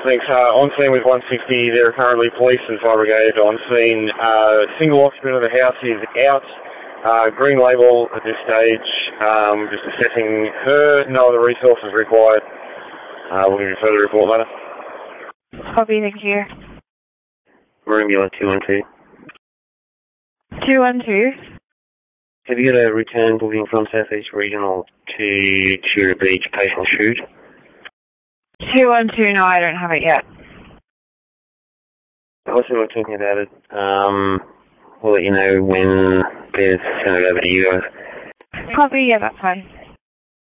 thanks. On scene with 160, there are currently police and fire brigade on scene. Single occupant of the house is out. Green label at this stage. Just assessing her. No other resources required. We'll give you a further report later. Copy, thank you. Marumula 212. 212. Have you got a return booking from Southeast Regional to Tura Beach, Payshall Shoot? 212, no, I don't have it yet. Also, we're talking about it. We'll let you know when there's sent it over to you guys. Copy, yeah, that's fine.